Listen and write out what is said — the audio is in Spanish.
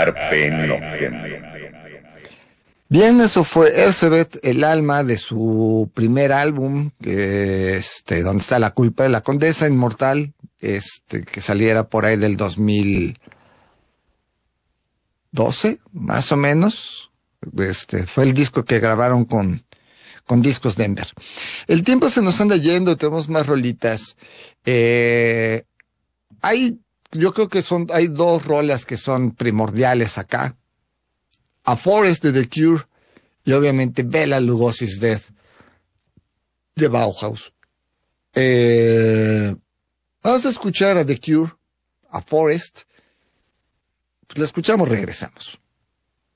Carpe Noctem. Bien, eso fue Erzsébet, el alma de su primer álbum, donde está La culpa de la condesa inmortal, que saliera por ahí del 2012, más o menos. Fue el disco que grabaron con Discos Denver. El tiempo se nos anda yendo, tenemos más rolitas. Yo creo que hay dos rolas que son primordiales acá. A Forest de The Cure y obviamente Bela Lugosi's Death de Bauhaus. Vamos a escuchar a The Cure, a Forest. Pues la escuchamos, regresamos.